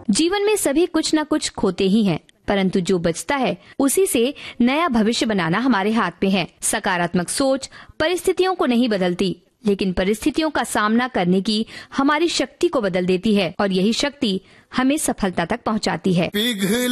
जीवन में सभी कुछ न कुछ खोते ही हैं, परंतु जो बचता है उसी से नया भविष्य बनाना हमारे हाथ में है। सकारात्मक सोच परिस्थितियों को नहीं बदलती, लेकिन परिस्थितियों का सामना करने की हमारी शक्ति को बदल देती है और यही शक्ति हमें सफलता तक पहुंचाती है।